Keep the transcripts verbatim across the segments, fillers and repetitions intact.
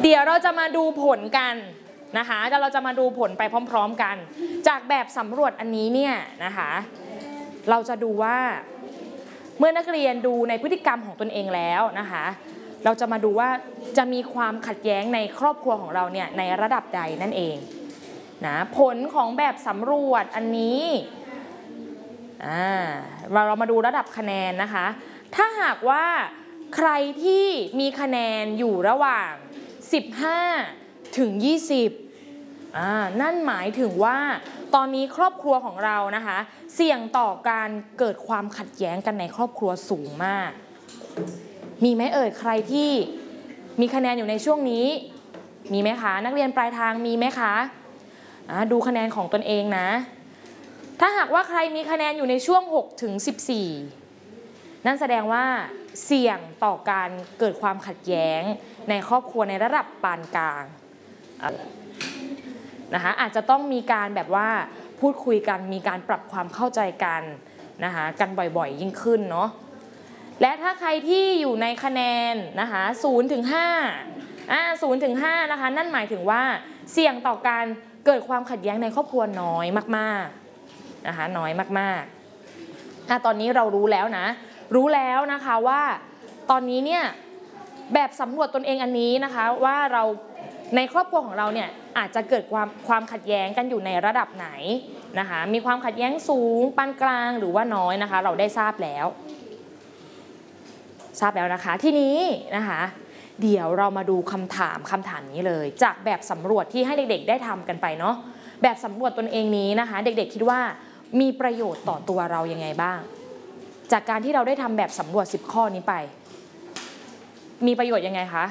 เดี๋ยวเราจะมาดูผลกันนะคะเดี๋ยวเราจะมาดูผลไปพร้อมๆกันจากแบบสำรวจอันนี้เนี่ยนะคะเราจะดูว่าเมื่อนักเรียนดูในพฤติกรรมของตนเองแล้วนะคะเราจะมาดูว่าจะมีความขัดแย้งในครอบครัวของเราเนี่ยในระดับใดนั่นเองนะผลของแบบสำรวจอันนี้อ่าเรามาดูระดับคะแนนนะคะถ้าหากว่าใครที่มีคะแนนอยู่ระหว่างสิบห้าถึงยี่สิบอ่านั่นหมายถึงว่าตอนนี้ครอบครัวของเรานะคะเสี่ยงต่อการเกิดความขัดแย้งกันในครอบครัวสูงมากมีไหมเอ่ยใครที่มีคะแนนอยู่ในช่วงนี้มีไหมคะนักเรียนปลายทางมีไหมคะดูคะแนนของตนเองนะถ้าหากว่าใครมีคะแนนอยู่ในช่วงหกถึงสิบสี่นั่นแสดงว่าเสี่ยงต่อการเกิดความขัดแย้งในครอบครัวในระดับปานกลางนะคะอาจจะต้องมีการแบบว่าพูดคุยกันมีการปรับความเข้าใจกันนะคะกันบ่อยๆยิ่งขึ้นเนาะและถ้าใครที่อยู่ในคะแนนนะคะศูนย์ถึงห้าอ่าศูนย์ถึงห้านะคะนั่นหมายถึงว่าเสี่ยงต่อการเกิดความขัดแย้งในครอบครัวน้อยมากๆนะคะน้อยมากๆอ่ะตอนนี้เรารู้แล้วนะรู้แล้วนะคะว่าตอนนี้เนี่ยแบบสำรวจตนเองอันนี้นะคะว่าเราในครอบครัวของเราเนี่ยอาจจะเกิดความความขัดแย้งกันอยู่ในระดับไหนนะคะมีความขัดแย้งสูงปานกลางหรือว่าน้อยนะคะเราได้ทราบแล้วทราบแล้วนะคะทีนี้นะคะเดี๋ยวเรามาดูคำถามคำถามนี้เลยจากแบบสำรวจที่ให้เด็กๆได้ทำกันไปเนาะแบบสำรวจตนเองนี้นะคะเด็กๆคิดว่ามีประโยชน์ต่อตัวเรายังไงบ้างจากการที่เราได้ทำแบบสำรวจสิบข้อนี้ไปมีประโยชน์ยังไงคะ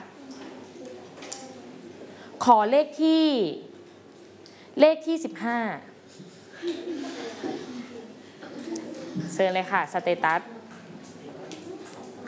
ขอเลขที่เลขที่สิบห้าเชิญเลยค่ะสเตตัส